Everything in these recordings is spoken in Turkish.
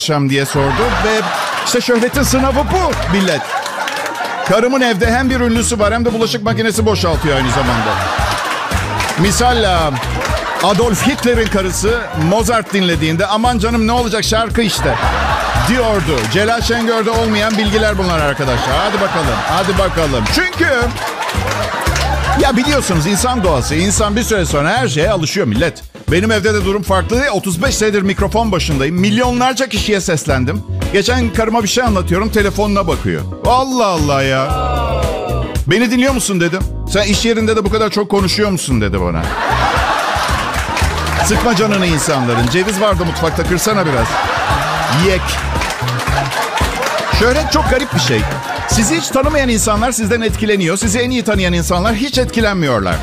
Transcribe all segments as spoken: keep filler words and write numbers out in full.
akşam diye sordu ve işte şöhretin sınavı bu millet. Karımın evde hem bir ünlüsü var hem de bulaşık makinesi boşaltıyor aynı zamanda. Misal Adolf Hitler'in karısı Mozart dinlediğinde aman canım ne olacak şarkı işte diyordu. Celal Şengör'de olmayan bilgiler bunlar arkadaşlar. Hadi bakalım, hadi bakalım. Çünkü ya biliyorsunuz insan doğası. İnsan bir süre sonra her şeye alışıyor millet. Benim evde de durum farklı. otuz beş senedir mikrofon başındayım. Milyonlarca kişiye seslendim. Geçen karıma bir şey anlatıyorum. Telefonuna bakıyor. Allah Allah ya. Beni dinliyor musun dedim. Sen iş yerinde de bu kadar çok konuşuyor musun dedi bana. Sıkma canını insanların. Ceviz vardı mutfakta, kırsana biraz. Yek. Şöhret çok garip bir şey. Sizi hiç tanımayan insanlar sizden etkileniyor. Sizi en iyi tanıyan insanlar hiç etkilenmiyorlar.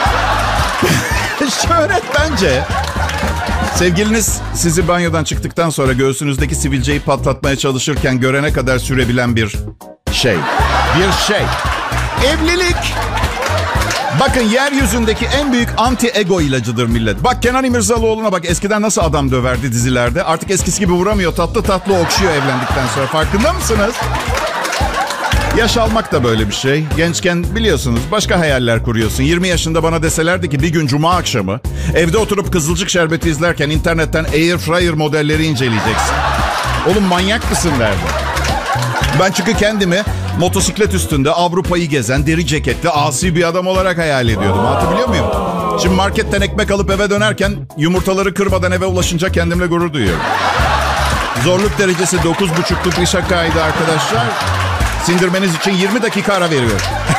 Şöhret bence... Sevgiliniz sizi banyodan çıktıktan sonra göğsünüzdeki sivilceyi patlatmaya çalışırken görene kadar sürebilen bir şey. Bir şey. Evlilik. Bakın yeryüzündeki en büyük anti-ego ilacıdır millet. Bak Kenan İmirzalıoğlu'na bak, eskiden nasıl adam döverdi dizilerde. Artık eskisi gibi vuramıyor, tatlı tatlı okşuyor evlendikten sonra. Farkında mısınız? Yaş almak da böyle bir şey. Gençken biliyorsunuz başka hayaller kuruyorsun. yirmi yaşında bana deselerdi ki bir gün cuma akşamı evde oturup Kızılcık Şerbeti izlerken internetten air fryer modelleri inceleyeceksin. Oğlum manyak mısın derdi. Ben çünkü kendimi motosiklet üstünde Avrupa'yı gezen deri ceketli asi bir adam olarak hayal ediyordum. Hatırlıyor muyum? Şimdi marketten ekmek alıp eve dönerken yumurtaları kırmadan eve ulaşınca kendimle gurur duyuyorum. Zorluk derecesi dokuz buçukluk bir şakaydı arkadaşlar. Sindirmeniz için yirmi dakika ara veriyor.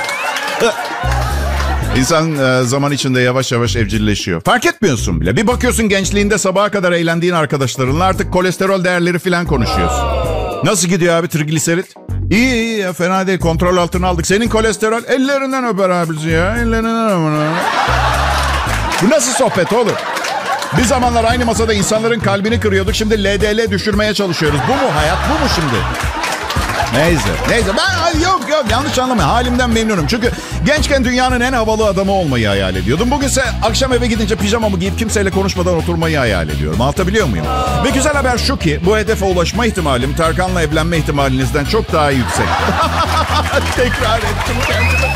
İnsan zaman içinde yavaş yavaş evcilleşiyor. Fark etmiyorsun bile. Bir bakıyorsun gençliğinde sabaha kadar eğlendiğin arkadaşlarınla artık kolesterol değerleri falan konuşuyorsun. Nasıl gidiyor abi trigliserit? İyi iyi ya, fena değil, kontrol altına aldık. Senin kolesterol ellerinden öper abisi ya. Ellerinden öper. Bu nasıl sohbet oğlum? Bir zamanlar aynı masada insanların kalbini kırıyorduk. Şimdi L D L düşürmeye çalışıyoruz. Bu mu hayat, bu mu şimdi? Neyse, neyse. Ben yok yok yanlış anlamayın. Halimden memnunum. Çünkü gençken dünyanın en havalı adamı olmayı hayal ediyordum. Bugünse akşam eve gidince pijamamı giyip kimseyle konuşmadan oturmayı hayal ediyorum. Anlatabiliyor muyum? Ve güzel haber şu ki bu hedefe ulaşma ihtimalim Tarkan'la evlenme ihtimalinizden çok daha yüksek. Tekrar ettim kendime.